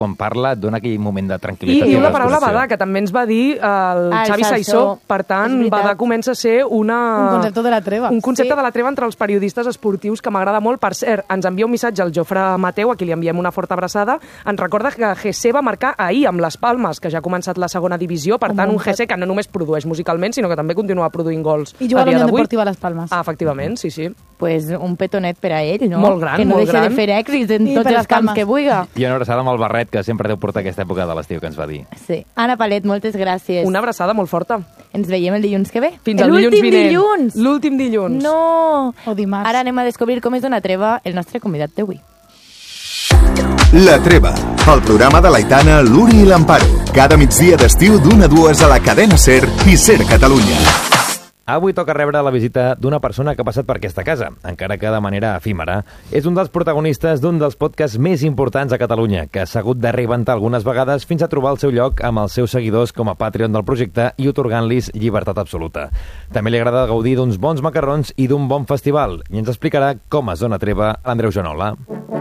quan parla, dona aquell moment de tranquil·litat. I diu la paraula badar, que també ens va dir el Xavi Saissó. Per tant, badar comença a ser un concepte de la treva. Un concepte de la treva entre els periodistes esportius que m'agrada molt. Per cert, ens envia un missatge al Jofre Mateu, a qui li enviem una forta abraçada. Ens recorda que GC va marcar ahir amb les Palmes, que ja ha començat la segona divisió. Per tant, un GC que no només produeix musicalment, sinó que també continua produint gols. I juga a la Unió Deportiva a les Palmes. Ah, efectivament, sí. Pues un petonet per a ell, no? Molt gran, que no molt deixa gran. de fer èxits en tots els camps que vulgui. I una abraçada amb el barret, que sempre deu portar aquesta època de l'estiu, que ens va dir. Sí. Anna Palet, moltes gràcies. Una abraçada molt forta. Ens veiem el dilluns que ve. Fins al dilluns vinent. Dilluns. L'últim dilluns. No! O dimarts. Ara anem a descobrir com és una treva el nostre convidat d'avui. La Treva, el programa de l'Aitana, l'Uri i l'Amparo. Cada migdia d'estiu d'1 a 2 a la cadena SER i SER Catalunya. Avui toca rebre la visita d'una persona que ha passat per aquesta casa, encara que de manera efímera. És un dels protagonistes d'un dels podcasts més importants a Catalunya, que s'ha hagut de reinventar algunes vegades fins a trobar el seu lloc amb els seus seguidors com a Patreon del projecte i otorgant-los llibertat absoluta. També li agrada gaudir d'uns bons macarrons i d'un bon festival, i ens explicarà com es dona treva l'Andreu Joanola.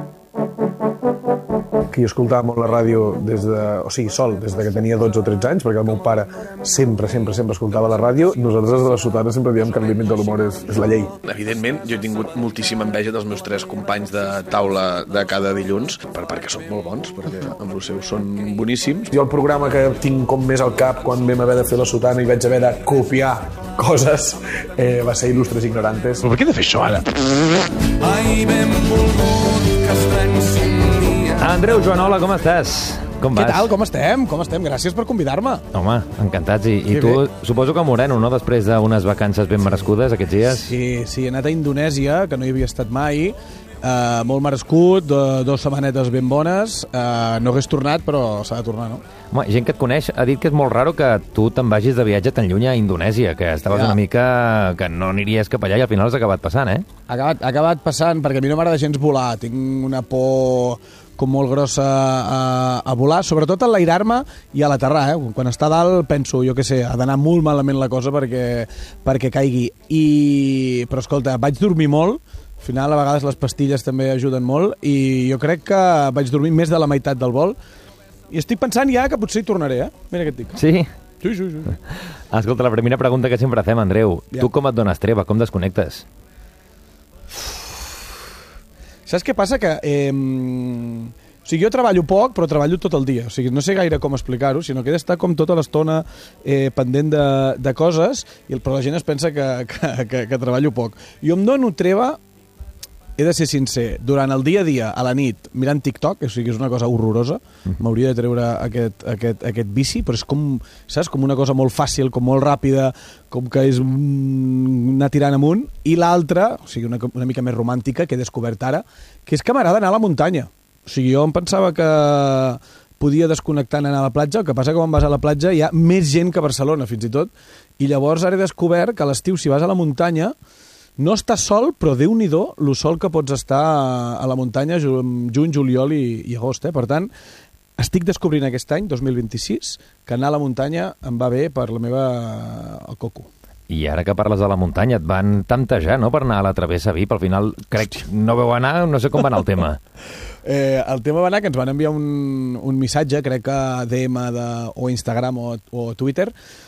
Que jo escoltava molt la ràdio sol, des que tenia 12 o 13 anys, perquè el meu pare sempre escoltava la ràdio. Nosaltres de la Sotana sempre diem que el límit de l'humor és la llei. Evidentment, jo he tingut moltíssima enveja dels meus 3 companys de taula de cada dilluns, perquè són molt bons, perquè amb els seus són boníssims. Jo el programa que tinc com més al cap quan vam haver de fer la Sotana i vaig haver de copiar coses va ser Il·lustres Ignorantes. Però per què he de fer això ara? Ai, ben volgut que estrenys un dia. Andreu Joanola, com estàs? Com vas? Què tal? Com estem? Gràcies per convidar-me. Home, encantats. I tu, suposo que moreno, no?, després d'unes vacances ben merescudes aquests dies? Sí, he anat a Indonèsia, que no hi havia estat mai, molt merescut, 2 setmanetes ben bones, no hagués tornat, però s'ha de tornar, no? Home, gent que et coneix ha dit que és molt raro que tu te'n vagis de viatge tan lluny a Indonèsia, que estaves una mica que no aniries cap allà i al final has acabat passant, eh? Ha acabat passant, perquè a mi no m'agrada gens volar, tinc una por com molt grossa a volar, sobretot a enlairar-me i a l'aterrar, Quan està a dalt penso, jo què sé, ha d'anar molt malament la cosa perquè caigui. Però escolta, vaig dormir molt, al final a vegades les pastilles també ajuden molt, i jo crec que vaig dormir més de la meitat del vol, i estic pensant ja que potser hi tornaré, Mira què et dic. Sí? Sí. Escolta, la primera pregunta que sempre fem, Andreu, tu com et dones treva, com desconnectes? Saps què passa? Que jo treballo poc, però treballo tot el dia. O sigui, no sé gaire com explicar-ho, sinó que he d'estar com tota l'estona pendent de coses, però la gent es pensa que treballo poc. Jo em dono treva, he de ser sincer, durant el dia a dia, a la nit, mirant TikTok, o sigui, és una cosa horrorosa, m'hauria de treure aquest vici, però és com, saps, com una cosa molt fàcil, com molt ràpida, com que és anar tirant amunt, i l'altra, o sigui, una mica més romàntica, que he descobert ara, que és que m'agrada anar a la muntanya. O sigui, jo em pensava que podia desconnectar anar a la platja, el que passa que quan vas a la platja hi ha més gent que a Barcelona, fins i tot, i llavors ara he descobert que a l'estiu, si vas a la muntanya, no estàs sol, però Déu-n'hi-do lo sol que pots estar a la muntanya juny, juliol i agost. Per tant, estic descobrint aquest any, 2026, que anar a la muntanya em va bé per la meva coco. I ara que parles de la muntanya, et van tantejar, no?, per anar a la Travessa VIP. Al final, crec, no veu anar, no sé com va anar el tema. El tema va anar que ens van enviar un missatge, crec que DM o Instagram o Twitter.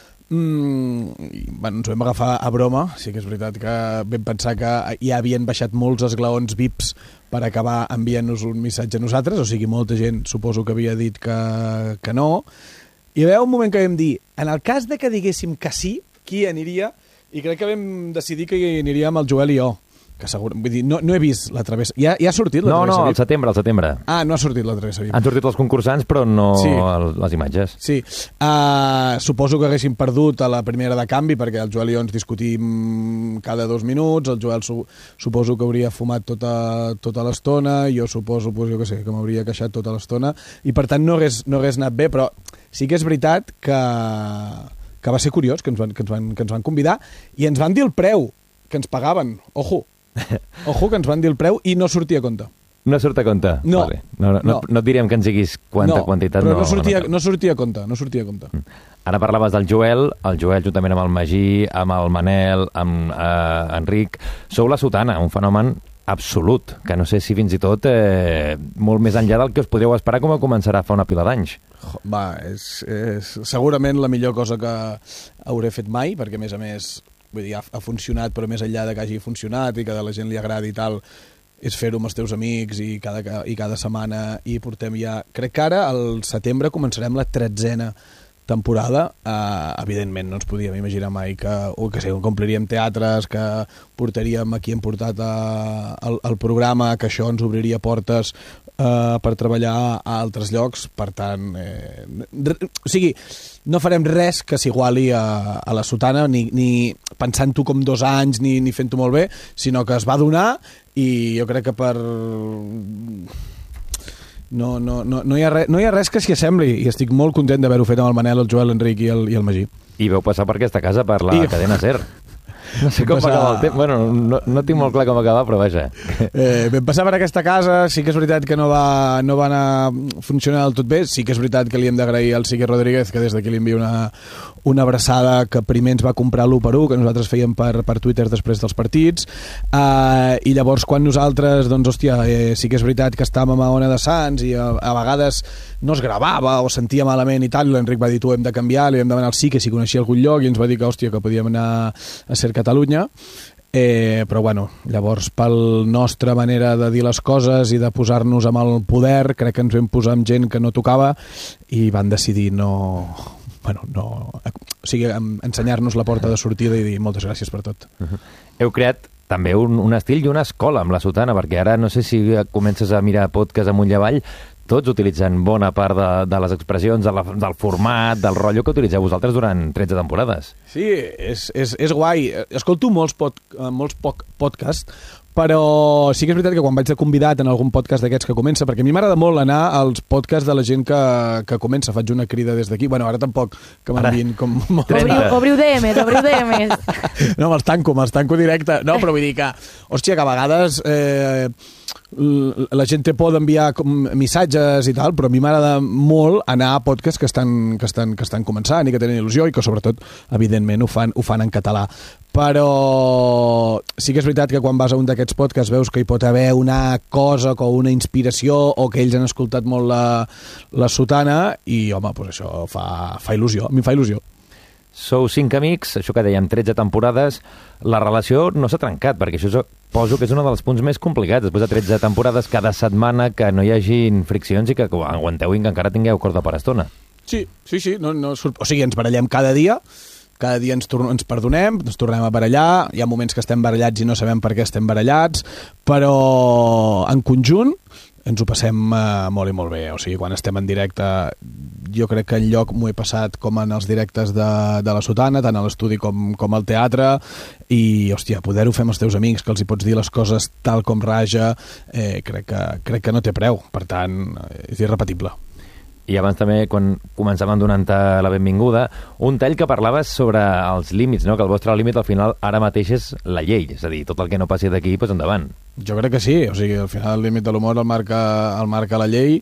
Ens ho vam agafar a broma. Sí que és veritat que vam pensar que ja havien baixat molts esglaons VIPs per acabar enviant-nos un missatge a nosaltres, o sigui, molta gent suposo que havia dit que no. I hi va haver un moment que vam dir, en el cas de que diguéssim que sí, qui aniria? I crec que vam decidir que hi aniríem el Joel i jo. Que segur, vull dir, no he vist la Travessa. Ja ha sortit la Travessa VIP? No, al setembre. Ah, no ha sortit la Travessa VIP. Han sortit els concursants, però no les imatges. Sí. Suposo que haguéssim perdut a la primera de canvi, perquè el Joel i jo ens discutim cada 2 minuts, el Joel suposo que hauria fumat tota l'estona, jo suposo, jo què sé, que m'hauria queixat tota l'estona, i per tant no hagués anat bé, però sí que és veritat que va ser curiós, que ens van convidar, i ens van dir el preu que ens pagaven. Ojo, que ens van dir el preu i no sortia a compte. No surt a compte? No. Vale. No et diríem que ens diguis quantitat. Però no sortia a compte. Ara parlaves del Joel, juntament amb el Magí, amb el Manel, amb Enric. Sou la Sotana, un fenomen absolut, que no sé si fins i tot molt més enllà del que us podríeu esperar com a començarà fa una pila d'anys. Va, és segurament la millor cosa que hauré fet mai, perquè a més, vull dir, ha funcionat, però més enllà de que hagi funcionat i que a la gent li agradi i tal, és fer-ho amb els teus amics i cada setmana, i portem ja... Crec que ara, al setembre, començarem la 13a temporada. Evidentment no ens podíem imaginar mai que compliríem teatres, que portaríem aquí hem portat el programa, que això ens obriria portes per treballar a altres llocs. Per tant, o sigui, no farem res que s'iguali a la Sotana, ni pensant-ho com 2 anys, ni fent-ho molt bé, sinó que es va donar, i jo crec que per... No hi ha res que s'hi assembli, i estic molt content d'haver-ho fet amb el Manel, el Joel, l'Enric i el Magí. I veu passar per aquesta casa, per la cadena SER. No sé com va acabar el temps. Bueno, no tinc molt clar com va acabar, però vaja. Vam passar per aquesta casa, sí que és veritat que no va anar funcionant del tot bé, sí que és veritat que li hem d'agrair al Sique Rodríguez, que des d'aquí li envia una abraçada, que primer ens va comprar l'1x1, que nosaltres fèiem per Twitter després dels partits, i llavors quan nosaltres, doncs, hòstia, sí que és veritat que estàvem a Ona de Sants i a vegades no es gravava o sentia malament i tal, i l'Enric va dir, tu hem de canviar, li vam demanar al Sique si coneixia algun lloc, i ens va dir que, hòstia, que podíem anar a ser Catalunya, però bueno, llavors per nostra manera de dir les coses i de posar-nos amb el poder, crec que ens vam posar amb gent que no tocava i van decidir ensenyar-nos la porta de sortida i dir moltes gràcies per tot. Heu creat també un estil i una escola amb la Sotana, perquè ara no sé si comences a mirar podcast amunt i avall, tots utilitzen bona part de les expressions, del format, del rotllo que utilitzeu vosaltres durant 13 temporades. Sí, és guai. Escolto molts podcasts, però sí que és veritat que quan vaig de convidat en algun podcast d'aquests que comença, perquè a mi m'agrada molt anar als podcasts de la gent que comença, faig una crida des d'aquí, bueno, ara tampoc que m'enviïn com... Obriu DMs. No, me'ls tanco directe. No, però vull dir que, hòstia, que a vegades... la gent té por d'enviar missatges i tal, però a mi m'agrada molt anar a podcasts que estan començant i que tenen il·lusió i que sobretot, evidentment, ho fan en català. Però sí que és veritat que quan vas a un d'aquests podcasts veus que hi pot haver una cosa o una inspiració o que ells han escoltat molt la Sotana i, home, doncs això fa il·lusió. A mi em fa il·lusió. Sou 5 amics, això que dèiem, 13 temporades. La relació no s'ha trencat, perquè això suposo que és un dels punts més complicats. Després de 13 temporades, cada setmana, que no hi hagin friccions i que aguanteu i que encara tingueu corda per estona. Sí. O sigui, ens barallem cada dia ens perdonem, ens tornem a barallar, hi ha moments que estem barallats i no sabem per què estem barallats, però en conjunt ens ho passem molt i molt bé. O sigui, quan estem en directe, jo crec que enlloc m'ho he passat com en els directes de la Sotana, tant a l'estudi com al teatre, i, hòstia, poder-ho fer amb els teus amics, que els hi pots dir les coses tal com raja, crec que no té preu. Per tant, és irrepetible. I abans també, quan començàvem donant-te la benvinguda, un tall que parlaves sobre els límits, no? Que el vostre límit al final ara mateix és la llei, és a dir, tot el que no passi d'aquí, doncs endavant. Jo crec que sí, o sigui, al final el límit de l'humor el marca la llei,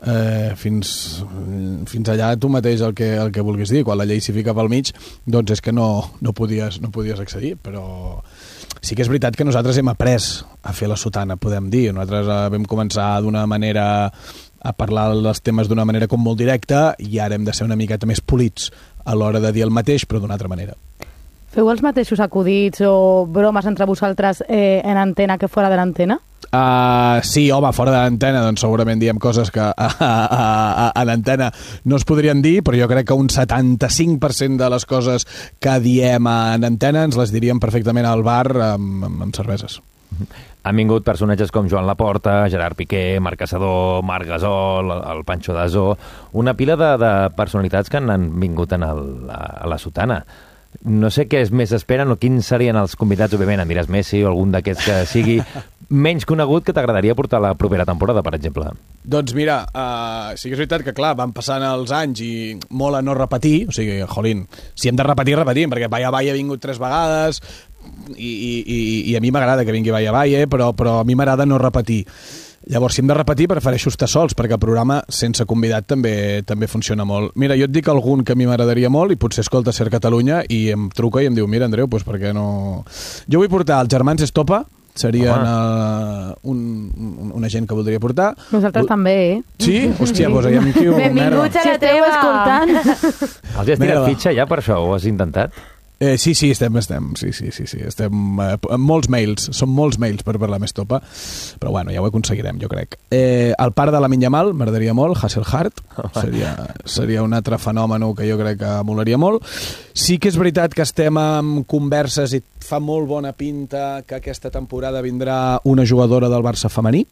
fins allà tu mateix el que vulguis dir. Quan la llei s'hi fica pel mig, doncs és que no podies accedir, però sí que és veritat que nosaltres hem après a fer la Sotana, podem dir. Nosaltres vam començar d'una manera a parlar dels temes d'una manera com molt directa i ara hem de ser una miqueta més polits a l'hora de dir el mateix, però d'una altra manera. Feu els mateixos acudits o bromes entre vosaltres en antena que fora de l'antena? Sí, home, fora de l'antena doncs segurament diem coses que a l'antena no es podrien dir, però jo crec que un 75% de les coses que diem en antena ens les diríem perfectament al bar amb cerveses. Han vingut personatges com Joan Laporta, Gerard Piqué, Marc Caçador, Marc Gasol, el Pancho Dazo, una pila de personalitats que han vingut a la Sotana. No sé què més esperen o quins serien els convidats, òbviament, em diràs Messi o algun d'aquests que sigui menys conegut que t'agradaria portar la propera temporada, per exemple. Doncs mira, sí que és veritat que, clar, van passant els anys i molt a no repetir, o sigui, jolín, si hem de repetir, repetim, perquè Vaya ha vingut 3 vegades i a mi m'agrada que vingui Vaya, però a mi m'agrada no repetir. Llavors, si hem de repetir, prefereixo estar sols, perquè el programa sense convidat també funciona molt. Mira, jo et dic algun que a mi m'agradaria molt i potser escolta Ser Catalunya i em truca i em diu, mira, Andreu, doncs per què no... Jo vull portar els germans Estopa, serien una gent que voldria portar. Nosaltres també, Sí? Hòstia, doncs aviam qui ho... Benvinguts a la teva escoltant. Els has tirat fitxa ja per això? Ho has intentat? Sí, estem. Estem molts mails, són molts mails per la més topa, però bueno, ja ho aconseguirem, jo crec. El pare de Lamine Yamal m'agradaria molt, Hasselhart, seria un altre fenomen que jo crec que molaria molt. Sí que és veritat que estem en converses i fa molt bona pinta que aquesta temporada vindrà una jugadora del Barça femení.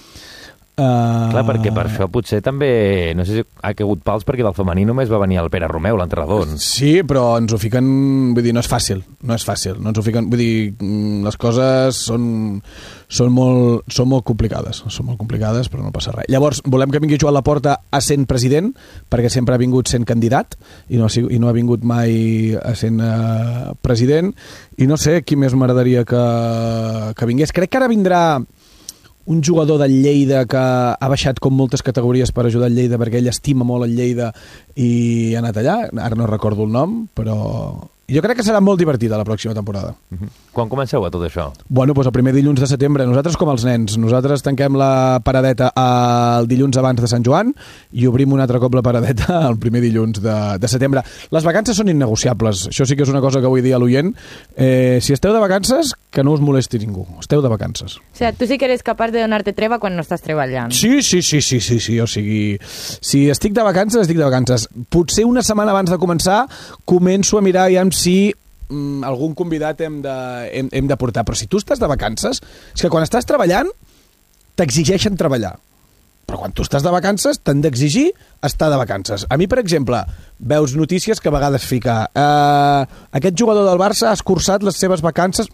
Clar, perquè per això potser també, no sé si ha caigut pals, perquè del femení només va venir el Pere Romeu, l'entrenador. Sí, però ens ho fiquen, vull dir, no és fàcil, no ens ho fiquen, vull dir, les coses són molt complicades, però no passa res. Llavors, volem que vingui Joan Laporta a sent president, perquè sempre ha vingut sent candidat, i no ha vingut mai a sent president, i no sé qui més m'agradaria que vingués. Crec que ara vindrà un jugador del Lleida que ha baixat com moltes categories per ajudar el Lleida perquè ell estima molt el Lleida i ha anat allà, ara no recordo el nom, però jo crec que serà molt divertida la pròxima temporada. Quan comenceu a tot això? Bueno, doncs el primer dilluns de setembre. Nosaltres com els nens. Nosaltres tanquem la paradeta el dilluns abans de Sant Joan i obrim un altre cop la paradeta el primer dilluns de setembre. Les vacances són innegociables. Això sí que és una cosa que vull dir a l'oient. Si esteu de vacances, que no us molesti ningú. Esteu de vacances. O sigui, tu sí que eres capaç de donar-te treva quan no estàs treballant. Sí. O sigui, si estic de vacances, estic de vacances. Potser una setmana abans de començar començo a mirar ja si algun convidat hem de portar. Però si tu estàs de vacances, és que quan estàs treballant t'exigeixen treballar. Però quan tu estàs de vacances t'han d'exigir estar de vacances. A mi, per exemple, veus notícies que a vegades fica aquest jugador del Barça ha escurçat les seves vacances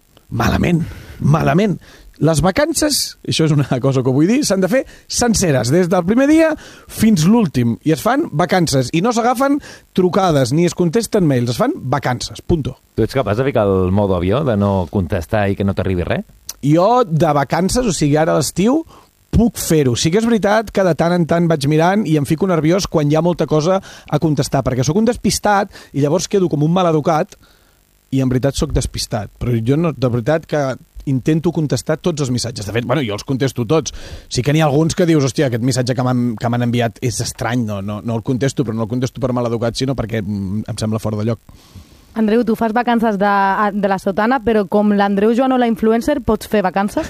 malament. Les vacances, això és una cosa que vull dir, s'han de fer senceres, des del primer dia fins l'últim, i es fan vacances, i no s'agafen trucades, ni es contesten mails, es fan vacances, punto. Tu ets capaç de ficar el modo avió, de no contestar i que no t'arribi res? Jo, de vacances, o sigui, ara a l'estiu, puc fer-ho. Sí que és veritat que de tant en tant vaig mirant i em fico nerviós quan hi ha molta cosa a contestar, perquè sóc un despistat i llavors quedo com un maleducat i en veritat sóc despistat. Però jo no, de veritat que intento contestar tots els missatges. De fet, bueno, jo els contesto tots. Sí que n'hi ha alguns que dius, hòstia, aquest missatge que m'han enviat és estrany, no el contesto, però no el contesto per maleducat, sinó perquè em sembla fora de lloc. Andreu, tu fas vacances de la sotana, però com l'Andreu Joanola influencer, pots fer vacances?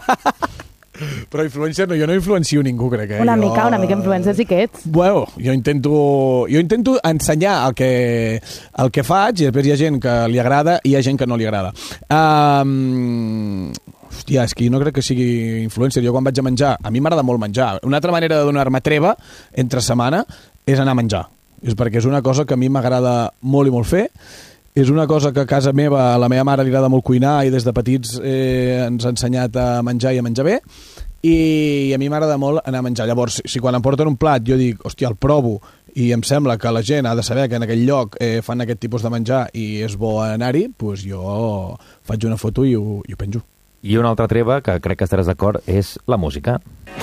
Però influencer no, jo no influencio ningú, crec. Una mica influencer sí que ets. Bueno, jo intento ensenyar el que faig i després hi ha gent que li agrada i hi ha gent que no li agrada. Hòstia, és que jo no crec que sigui influencer. Jo quan vaig a menjar, a mi m'agrada molt menjar. Una altra manera de donar-me treva entre setmana és anar a menjar. És perquè és una cosa que a mi m'agrada molt i molt fer. És una cosa que a casa meva, a la meva mare li agrada molt cuinar i des de petits ens ha ensenyat a menjar i a menjar bé, i a mi m'agrada molt anar a menjar. Llavors, si quan em porten un plat jo dic, hòstia, el provo, i em sembla que la gent ha de saber que en aquell lloc fan aquest tipus de menjar i és bo anar-hi, doncs jo faig una foto i ho penjo. I una altra treva, que crec que estaràs d'acord, és la música.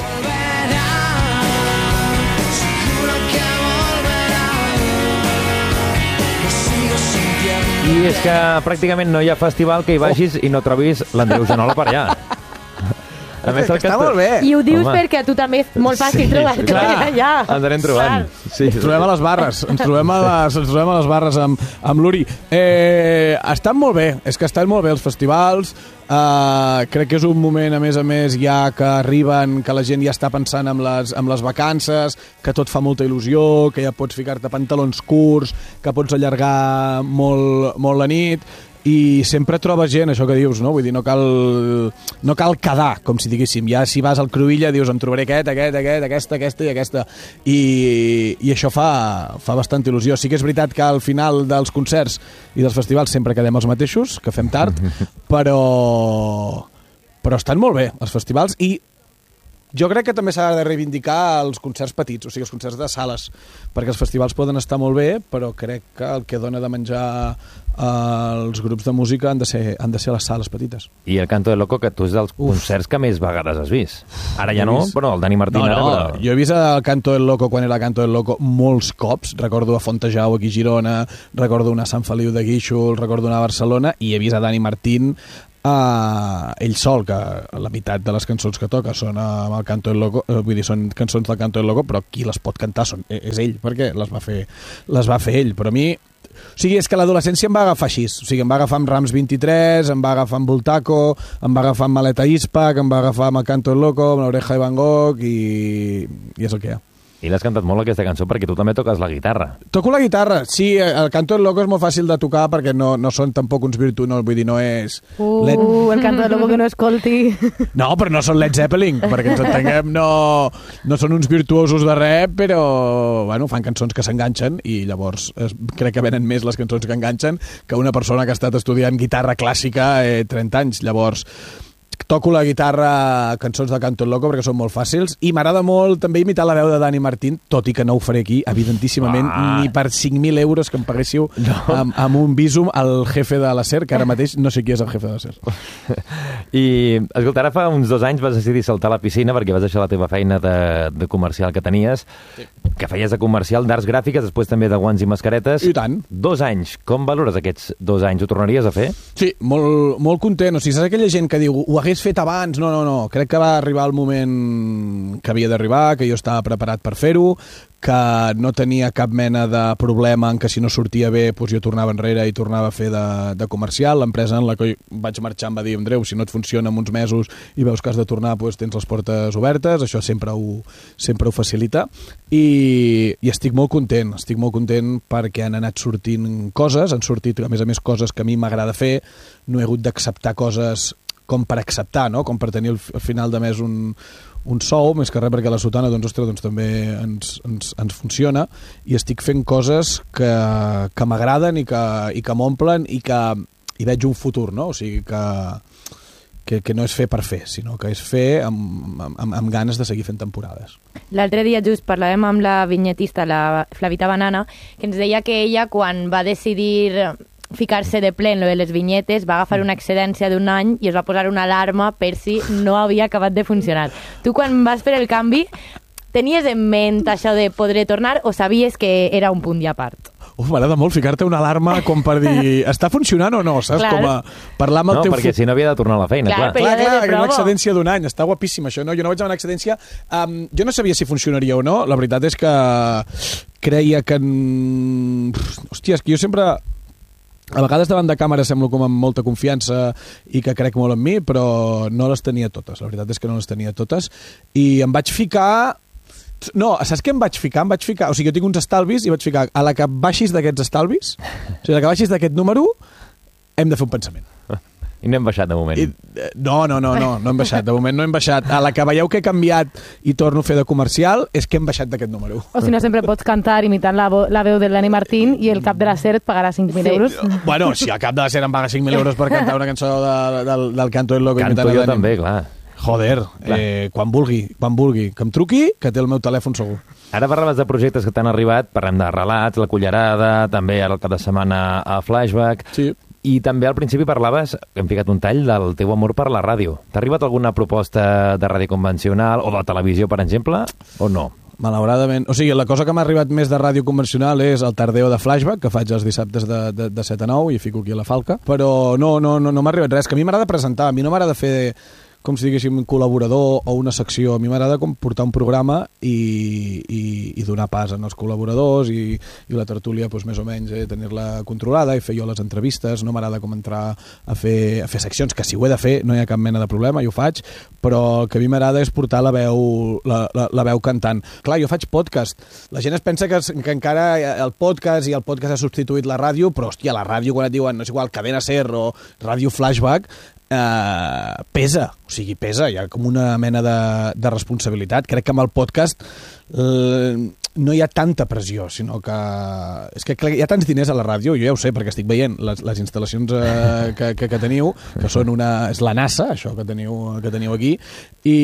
I és que pràcticament no hi ha festival que hi vagis i no trobis l'Andreu Joanola per allà. A més, està molt bé. I ho dius perquè a tu també és molt fàcil trobar-te allà. Ens anem trobant. Sí. Ens trobem a les barres. Ens trobem a les barres amb l'Uri. Estan molt bé. És que estan molt bé els festivals. Crec que és un moment, a més, ja que arriben, que la gent ja està pensant en les vacances, que tot fa molta il·lusió, que ja pots ficar-te pantalons curts, que pots allargar molt la nit, i sempre trobes gent, això que dius, no? Vull dir, no cal quedar, com si diguéssim. Ja si vas al Cruïlla dius, em trobaré aquesta i aquesta. I això fa bastant il·lusió. Sí que és veritat que al final dels concerts i dels festivals sempre quedem els mateixos, que fem tard, però estan molt bé els festivals, i jo crec que també s'ha de reivindicar els concerts petits, o sigui, els concerts de sales, perquè els festivals poden estar molt bé, però crec que el que dona de menjar els grups de música han de ser les sales petites. I el Canto del Loco, que tu és dels concerts que més vegades has vist. Ara ja no, però el Dani Martín... No, jo he vist el Canto del Loco quan era Canto del Loco molts cops. Recordo a Fontejau aquí a Girona, recordo una a Sant Feliu de Guíxols, recordo una a Barcelona, i he vist a Dani Martín ell sol, que la meitat de les cançons que toca són amb el Canto del Loco, vull dir, són cançons del Canto del Loco, però qui les pot cantar és ell, perquè les va fer ell. Però a mi, o sigui, és que l'adolescència em va agafar així, o sigui, em va agafar amb Rams 23, em va agafar amb Bultaco, em va agafar amb Maleta Ispac, em va agafar amb el Canto del Loco, amb l'Oreja de Van Gogh, i és el que hi ha. I l'has cantat molt, aquesta cançó, perquè tu també toques la guitarra. Toco la guitarra, sí, el Canto del Loco és molt fàcil de tocar perquè no són tampoc uns virtuosos, no, vull dir, no és... el Canto del Loco que no escolti. No, però no són Led Zeppelin, perquè ens entenguem, no són uns virtuosos de rap, però bueno, fan cançons que s'enganxen i llavors crec que venen més les cançons que enganxen que una persona que ha estat estudiant guitarra clàssica 30 anys. Llavors, toco la guitarra, cançons de Canto del Loco, perquè són molt fàcils, i m'agrada molt també imitar la veu de Dani Martín, tot i que no ho faré aquí, evidentíssimament, ni per 5.000 euros que em paguéssiu amb un bísum al jefe de la SER, que ara mateix no sé qui és el jefe de la SER. I, escolta, ara fa uns 2 anys vas decidir saltar a la piscina perquè vas deixar la teva feina de comercial que tenies, que feies de comercial d'arts gràfiques, després també de guants i mascaretes. I tant. 2 anys. Com valores aquests 2 anys? Ho tornaries a fer? Sí, molt, molt content. O sigui, saps aquella gent que diu ho hagués fet abans? No. Crec que va arribar el moment que havia d'arribar, que jo estava preparat per fer-ho, que no tenia cap mena de problema en que si no sortia bé doncs jo tornava enrere i tornava a fer de comercial. L'empresa en la que vaig marxar em va dir: Andreu, si no et funciona en uns mesos i veus que has de tornar, doncs tens les portes obertes. Això sempre ho facilita. I estic molt content perquè han anat sortint coses, han sortit a més coses que a mi m'agrada fer. No he hagut d'acceptar coses com per acceptar, no? Com per tenir al final de mes un sou, més que res perquè la sotana doncs també ens funciona, i estic fent coses que m'agraden i que m'omplen i veig un futur, no? O sigui que no és fer per fer, sinó que és fer amb ganes de seguir fent temporades. L'altre dia just parlàvem amb la vinyetista, la Flavita Banana, que ens deia que ella, quan va decidir ficar-se de ple en lo de les vinyetes, va agafar una excedència d'1 any i es va posar una alarma per si no havia acabat de funcionar. Tu, quan vas fer el canvi, tenies en ment això de poder tornar o sabies que era un punt i a part? M'agrada molt ficar-te una alarma com per dir està funcionant o no, saps? Clar. Com a parlar amb el teu... No, perquè si no havia de tornar a la feina, clar. Clar, una excedència d'1 any, està guapíssim això, no? Jo no vaig amb una excedència... jo no sabia si funcionaria o no, la veritat és que creia que... Hòstia, és que jo sempre... A vegades davant de càmera semblo com amb molta confiança i que crec molt en mi, però no les tenia totes. La veritat és que no les tenia totes. I em vaig ficar... No, saps què em vaig ficar? O sigui, jo tinc uns estalvis i vaig ficar a la que baixis d'aquests estalvis, o sigui, a la que baixis d'aquest número, hem de fer un pensament. I no hem baixat de moment. No hem baixat, de moment no hem baixat. A la que veieu que he canviat i torno a fer de comercial és que hem baixat d'aquest número. O si no, sempre pots cantar imitant la veu de Dani Martín i el cap de la SER et pagarà 5.000 euros. Bueno, si el cap de la SER em paga 5.000 euros per cantar una cançó del Canto del Loco. Canto jo també, clar. Joder, quan vulgui. Que em truqui, que té el meu telèfon segur. Ara parlaves de projectes que t'han arribat, parlem de Relats, La Cullerada, també ara el cap de setmana a Flashback... Sí. I també al principi parlaves, hem ficat un tall, del teu amor per la ràdio. T'ha arribat alguna proposta de ràdio convencional o de televisió, per exemple, o no? Malauradament. O sigui, la cosa que m'ha arribat més de ràdio convencional és el Tardeo de Flashback, que faig els dissabtes de 7 a 9 i fico aquí a la Falca. Però no m'ha arribat res, que a mi m'agrada presentar, a mi no m'agrada fer... com si diguéssim un col·laborador o una secció. A mi m'agrada com portar un programa i donar pas en els col·laboradors i la tertúlia doncs, més o menys tenir-la controlada i fer jo les entrevistes. No m'agrada com entrar a fer seccions, que si ho he de fer no hi ha cap mena de problema, jo ho faig, però el que a mi m'agrada és portar la veu cantant. Clar, jo faig podcast. La gent es pensa que encara el podcast ha substituït la ràdio, però hòstia, la ràdio quan et diuen, no és igual, Cadena SER o Ràdio Flashback, pesa, hi ha com una mena de responsabilitat. Crec que amb el podcast no hi ha tanta pressió, sinó que és que hi ha tants diners a la ràdio, jo ja ho sé perquè estic veient les instal·lacions que teniu, que són és la NASA, això que teniu aquí, i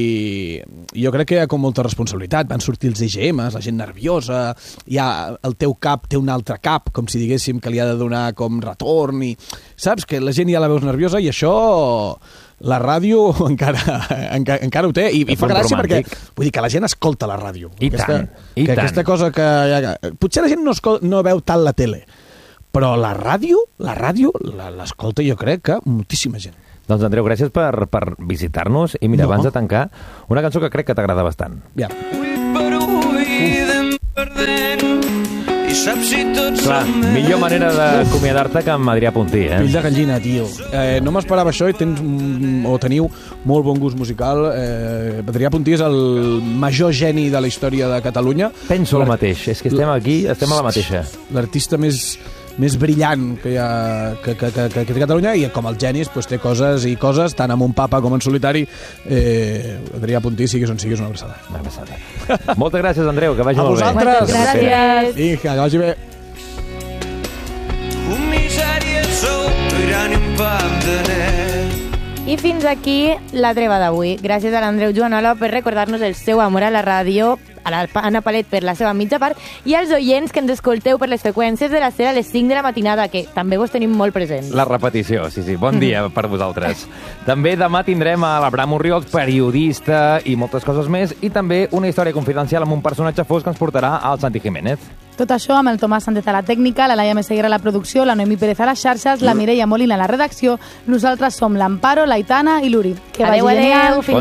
jo crec que hi ha com molta responsabilitat. Van sortir els EGMs, la gent nerviosa, el teu cap té un altre cap, com si diguéssim que li ha de donar com retorn, i saps que la gent ja la veus nerviosa, i això la ràdio encara ho té, i fa gràcia romàntic. Perquè vull dir que la gent escolta la ràdio. I tant. Aquesta cosa que potser la gent no veu tant la tele, Però la ràdio l'escolta jo crec que moltíssima gent. Doncs, Andreu, gràcies per visitar-nos. I mira, abans de tancar, una cançó que crec que t'agrada bastant. Ja. Clar, millor manera d'acomiadar-te que amb Adrià Puntí, Fill de gallina, tio. No m'esperava això i teniu molt bon gust musical. Adrià Puntí és el major geni de la història de Catalunya. Penso el mateix, és que estem aquí, estem a la mateixa. L'artista més brillant que hi ha que té Catalunya, i com els genis pues, té coses i coses, tant amb un papa com en solitari. Adrià Puntí, siguis on siguis, una abraçada. Una abraçada. Moltes gràcies, Andreu, que vagi molt bé. A vosaltres! Moltes gràcies! Vinga, que vagi bé. Un misèria sota i un pam de net. I fins aquí la treva d'avui. Gràcies a l'Andreu Joanola per recordar-nos el seu amor a la ràdio, a l'Anna Palet per la seva mitja part, i als oients que ens escolteu per les freqüències de la SER a les 5 de la matinada, que també vos tenim molt presents. La repetició, sí. Bon dia per vosaltres. També demà tindrem a l'Abraham Orriols, periodista i moltes coses més, i també una història confidencial amb un personatge fosc que ens portarà al Santi Jiménez. Tot això amb el Tomàs Sánchez a la tècnica, la Laia Meseguer a la producció, la Noemí Pérez a les xarxes, la Mireia Molina a la redacció. Nosaltres som l'Amparo, l'Aitana i l'Uri. Que Adéu, vagi genial. adéu.